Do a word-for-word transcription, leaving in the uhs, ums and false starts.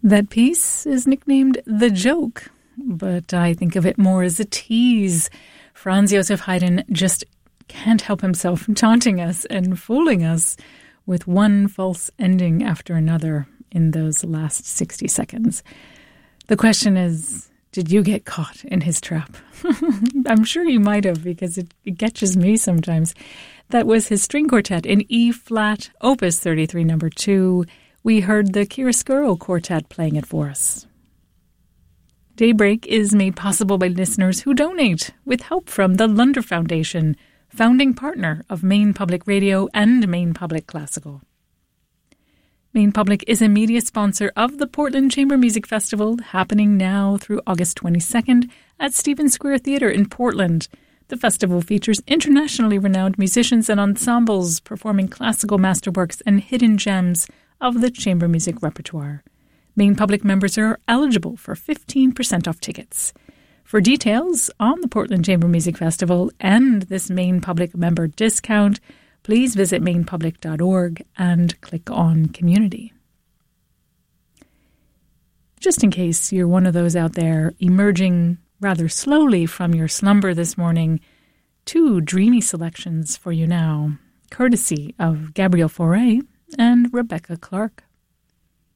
That piece is nicknamed The Joke, but I think of it more as a tease. Franz Josef Haydn just can't help himself from taunting us and fooling us with one false ending after another in those last sixty seconds. The question is, did you get caught in his trap? I'm sure you might have, because it, it catches me sometimes. That was his string quartet in E-flat, Opus thirty-three, number two. We heard the Chiaroscuro Quartet playing it for us. Daybreak is made possible by listeners who donate with help from the Lunder Foundation, founding partner of Maine Public Radio and Maine Public Classical. Maine Public is a media sponsor of the Portland Chamber Music Festival, happening now through August twenty-second at Stephen Square Theatre in Portland. The festival features internationally renowned musicians and ensembles performing classical masterworks and hidden gems of the chamber music repertoire. Maine Public members are eligible for fifteen percent off tickets. For details on the Portland Chamber Music Festival and this Maine Public member discount, please visit maine public dot org and click on Community. Just in case you're one of those out there emerging rather slowly from your slumber this morning, two dreamy selections for you now, courtesy of Gabrielle Fauré and Rebecca Clark.